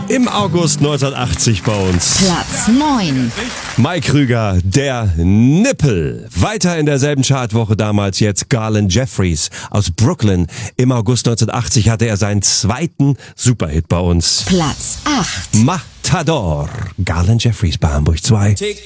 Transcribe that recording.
Im August 1980 bei uns. Platz 9. Mike Krüger, der Nippel. Weiter in derselben Chartwoche damals jetzt Garland Jeffries aus Brooklyn. Im August 1980 hatte er seinen zweiten Superhit bei uns. Platz 8. Matador. Garland Jeffries bei Hamburg 2.